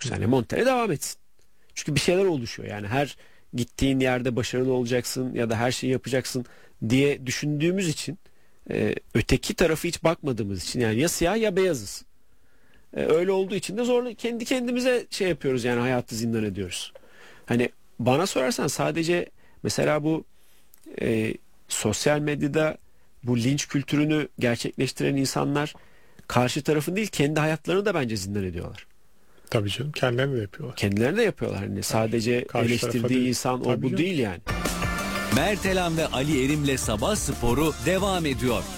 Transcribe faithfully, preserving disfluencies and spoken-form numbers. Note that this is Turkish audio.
Yani Montella devam etsin. Çünkü bir şeyler oluşuyor. Yani her gittiğin yerde başarılı olacaksın ya da her şeyi yapacaksın diye düşündüğümüz için, e, öteki tarafı hiç bakmadığımız için, yani ya siyah ya beyazız. E, öyle olduğu için de zorla kendi kendimize şey yapıyoruz, yani hayatı zindan ediyoruz. Hani bana sorarsan sadece mesela bu e, sosyal medyada bu linç kültürünü gerçekleştiren insanlar karşı tarafın değil, kendi hayatlarını da bence zindan ediyorlar. Tabii canım, kendilerini de yapıyorlar. Kendilerini de yapıyorlar. Hani sadece karşı eleştirdiği değil. insan Tabii o bu canım. değil yani. Mert Elan ve Ali Erim'le Sabah Sporu devam ediyor.